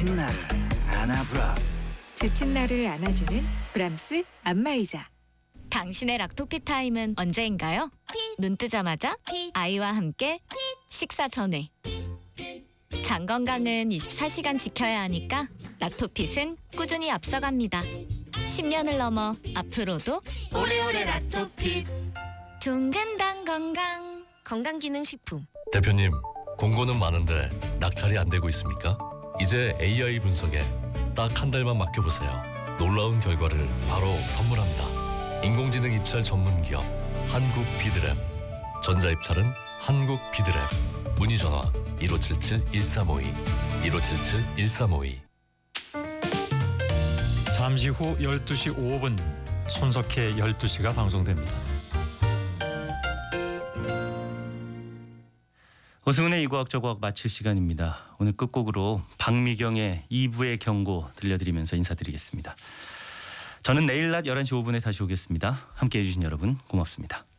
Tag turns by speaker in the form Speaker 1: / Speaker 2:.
Speaker 1: 지친 나를 안아브라스.
Speaker 2: 지친 나를 안아주는 브람스 안마의자.
Speaker 3: 당신의 락토피 타임은 언제인가요? 눈 뜨자마자 아이와 함께 식사 전에. 장 건강은 24시간 지켜야 하니까 락토핏은 꾸준히 앞서갑니다. 10년을 넘어 앞으로도
Speaker 4: 오래오래 락토핏.
Speaker 3: 종근당 건강.
Speaker 4: 건강기능식품.
Speaker 5: 대표님, 공고는 많은데 낙찰이 안 되고 있습니까? 이제 AI 분석에 딱 한 달만 맡겨보세요. 놀라운 결과를 바로 선물합니다. 인공지능 입찰 전문 기업 한국비드랩. 전자입찰은 한국비드랩. 문의 전화 1577-1352 1577-1352.
Speaker 6: 잠시 후 12시 5분 손석희 12시가 방송됩니다.
Speaker 7: 오승훈의 이과학 저과학 마칠 시간입니다. 오늘 끝곡으로 박미경의 2부의 경고 들려드리면서 인사드리겠습니다. 저는 내일 낮 11시 5분에 다시 오겠습니다. 함께해 주신 여러분 고맙습니다.